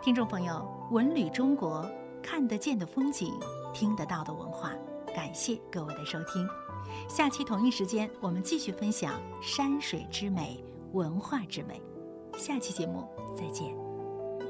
听众朋友，文旅中国，看得见的风景，听得到的文化。感谢各位的收听，下期同一时间我们继续分享山水之美、文化之美。下期节目再见。